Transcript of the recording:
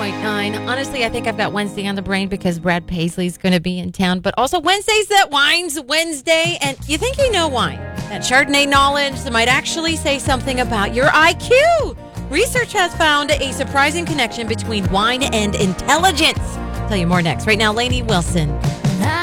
101.9. Honestly, I think I've got Wednesday on the brain because Brad Paisley's going to be in town. But also Wednesday's that Wine's Wednesday. And you think you know wine. That Chardonnay knowledge that might actually say something about your IQ. Research has found a surprising connection between wine and intelligence. I'll tell you more next. Right now, Lainey Wilson.